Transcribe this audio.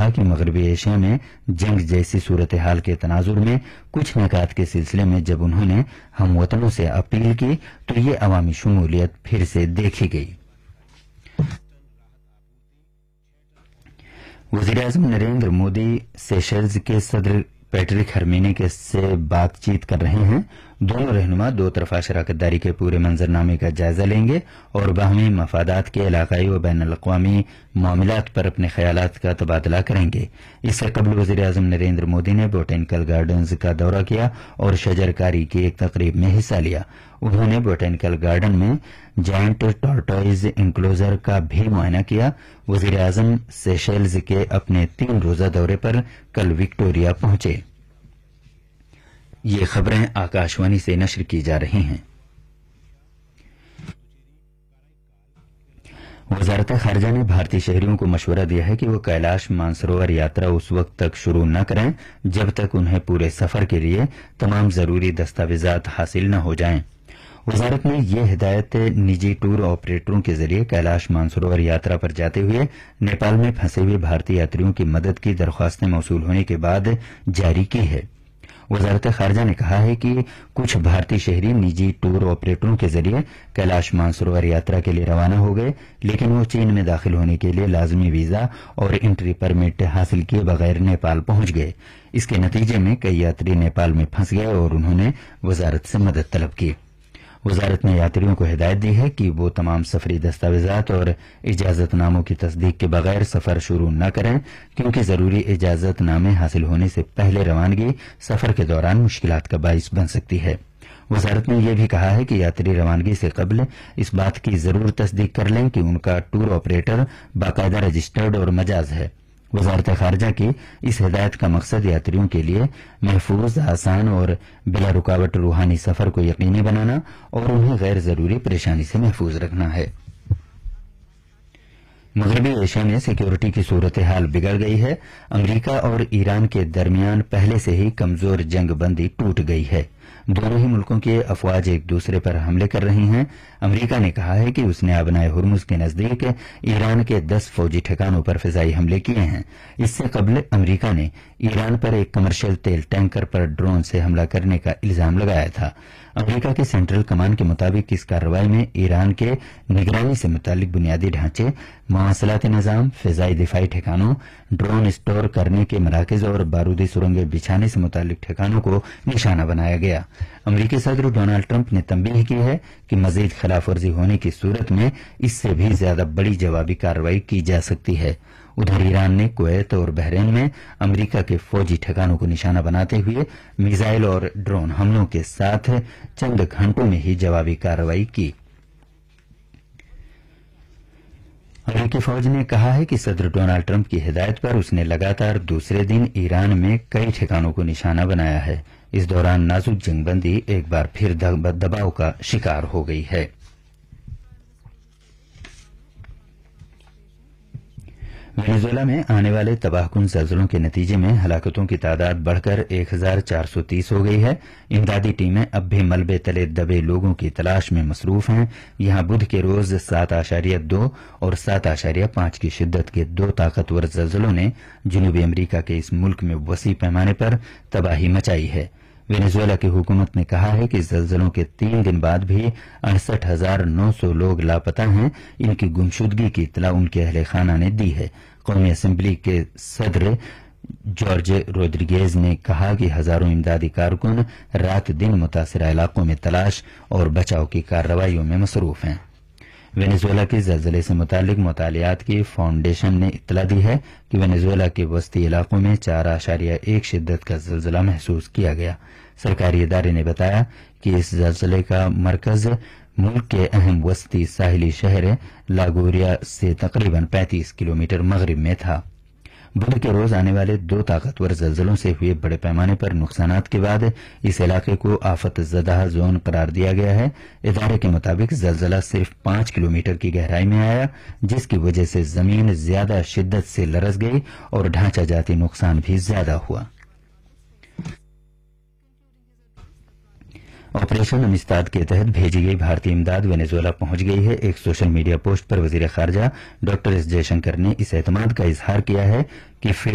کہا کہ مغربی ایشیا میں جنگ جیسی صورتحال کے تناظر میں کچھ نکات کے سلسلے میں جب انہوں نے ہم وطنوں سے اپیل کی تو یہ عوامی شمولیت پھر سے دیکھی گئی۔ وزیراعظم نریندر مودی سیشلز کے صدر پیٹرک ہرمینی سے بات چیت کر رہے ہیں۔ دونوں رہنما دو طرفہ شراکت داری کے پورے منظرنامے کا جائزہ لیں گے اور باہمی مفادات کے علاقائی و بین الاقوامی معاملات پر اپنے خیالات کا تبادلہ کریں گے۔ اس سے قبل وزیراعظم نریندر مودی نے بوٹینیکل گارڈنز کا دورہ کیا اور شجر کاری کی ایک تقریب میں حصہ لیا۔ انہوں نے بوٹینیکل گارڈن میں جائنٹ ٹارٹوائز انکلوزر کا بھی معائنہ کیا۔ وزیراعظم سیشلز کے اپنے 3 روزہ دورے پر کل وکٹوریہ پہنچے۔ یہ خبریں آکاشوانی سے نشر کی جا رہی ہیں۔ وزارت خارجہ نے بھارتی شہریوں کو مشورہ دیا ہے کہ وہ کیلاش مانسروور یاترا اس وقت تک شروع نہ کریں جب تک انہیں پورے سفر کے لیے تمام ضروری دستاویزات حاصل نہ ہو جائیں۔ وزارت نے یہ ہدایت نجی ٹور آپریٹروں کے ذریعے کیلاش مانسروور یاترا پر جاتے ہوئے نیپال میں پھنسے ہوئے بھارتی یاتریوں کی مدد کی درخواستیں موصول ہونے کے بعد جاری کی ہے۔ وزارت خارجہ نے کہا ہے کہ کچھ بھارتی شہری نجی ٹور آپریٹروں کے ذریعے کیلاش مانسروور یاترا کے لیے روانہ ہو گئے، لیکن وہ چین میں داخل ہونے کے لیے لازمی ویزا اور انٹری پرمٹ حاصل کیے بغیر نیپال پہنچ گئے۔ اس کے نتیجے میں کئی یاتری نیپال میں پھنس گئے اور انہوں نے وزارت سے مدد طلب کی۔ وزارت نے یاتریوں کو ہدایت دی ہے کہ وہ تمام سفری دستاویزات اور اجازت ناموں کی تصدیق کے بغیر سفر شروع نہ کریں، کیونکہ ضروری اجازت نامے حاصل ہونے سے پہلے روانگی سفر کے دوران مشکلات کا باعث بن سکتی ہے۔ وزارت نے یہ بھی کہا ہے کہ یاتری روانگی سے قبل اس بات کی ضرور تصدیق کر لیں کہ ان کا ٹور آپریٹر باقاعدہ رجسٹرڈ اور مجاز ہے۔ وزارت خارجہ کی اس ہدایت کا مقصد یاتریوں کے لیے محفوظ، آسان اور بلا رکاوٹ روحانی سفر کو یقینی بنانا اور انہیں غیر ضروری پریشانی سے محفوظ رکھنا ہے۔ مغربی ایشیا میں سیکیورٹی کی صورتحال بگڑ گئی ہے۔ امریکہ اور ایران کے درمیان پہلے سے ہی کمزور جنگ بندی ٹوٹ گئی ہے۔ دونوں ہی ملکوں کے افواج ایک دوسرے پر حملے کر رہی ہیں۔ امریکہ نے کہا ہے کہ اس نے آبنائے ہرمز کے نزدیک ایران کے 10 فوجی ٹھکانوں پر فضائی حملے کیے ہیں۔ اس سے قبل امریکہ نے ایران پر ایک کمرشل تیل ٹینکر پر ڈرون سے حملہ کرنے کا الزام لگایا تھا۔ امریکہ کے سینٹرل کمان کے مطابق اس کارروائی میں ایران کے نگرانی سے متعلق بنیادی ڈھانچے، مواصلاتی نظام، فضائی دفاعی ٹھکانوں، ڈرون اسٹور کرنے کے مراکز اور بارودی سرنگیں بچھانے سے متعلق ٹھکانوں کو نشانہ بنایا گیا۔ امریکی صدر ڈونلڈ ٹرمپ نے تنبیہ کی ہے کہ مزید خلاف ورزی ہونے کی صورت میں اس سے بھی زیادہ بڑی جوابی کارروائی کی جا سکتی ہے۔ ادھر ایران نے کویت اور بحرین میں امریکہ کے فوجی ٹھکانوں کو نشانہ بناتے ہوئے میزائل اور ڈرون حملوں کے ساتھ چند گھنٹوں میں ہی جوابی کارروائی کی۔ امریکی فوج نے کہا ہے کہ صدر ڈونلڈ ٹرمپ کی ہدایت پر اس نے لگاتار دوسرے دن ایران میں کئی ٹھکانوں کو نشانہ بنایا ہے۔ اس دوران نازک جنگ بندی ایک بار پھر دباؤ کا شکار ہو گئی ہے۔ وینزویلا میں آنے والے تباہ کن زلزلوں کے نتیجے میں ہلاکتوں کی تعداد بڑھ کر 1430 ہو گئی ہے۔ امدادی ٹیمیں اب بھی ملبے تلے دبے لوگوں کی تلاش میں مصروف ہیں۔ یہاں بدھ کے روز 7.2 اور 7.5 کی شدت کے 2 طاقتور زلزلوں نے جنوبی امریکہ کے اس ملک میں وسیع پیمانے پر تباہی مچائی ہے۔ وینزویلا کی حکومت نے کہا ہے کہ زلزلوں کے 3 دن بعد بھی 68,900 لوگ لاپتہ ہیں۔ ان کی گمشدگی کی اطلاع ان کے اہل خانہ نے دی ہے۔ قومی اسمبلی کے صدر جارج روڈریگیز نے کہا کہ ہزاروں امدادی کارکن رات دن متاثرہ علاقوں میں تلاش اور بچاؤ کی کارروائیوں میں مصروف ہیں۔ وینزویلا کے زلزلے سے متعلق مطالعات کی فاؤنڈیشن نے اطلاع دی ہے کہ وینزویلا کے وسطی علاقوں میں 4.1 شدت کا زلزلہ محسوس کیا گیا۔ سرکاری ادارے نے بتایا کہ اس زلزلے کا مرکز ملک کے اہم وسطی ساحلی شہر لاگوریا سے تقریباً 35 کلومیٹر مغرب میں تھا۔ بدھ کے روز آنے والے 2 طاقتور زلزلوں سے ہوئے بڑے پیمانے پر نقصانات کے بعد اس علاقے کو آفت زدہ زون قرار دیا گیا ہے۔ ادارے کے مطابق زلزلہ صرف 5 کلومیٹر کی گہرائی میں آیا، جس کی وجہ سے زمین زیادہ شدت سے لرز گئی اور ڈھانچہ جاتی نقصان بھی زیادہ ہوا۔ آپریشن امستاد کے تحت بھیجی گئی بھارتی امداد وینزویلا پہنچ گئی ہے۔ ایک سوشل میڈیا پوسٹ پر وزیر خارجہ ڈاکٹر ایس جے شنکر نے اس اعتماد کا اظہار کیا ہے کہ